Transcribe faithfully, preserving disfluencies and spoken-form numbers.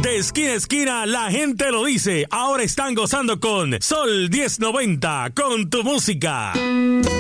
De esquina a esquina, la gente lo dice. Ahora están gozando con Sol diez noventa, con tu música.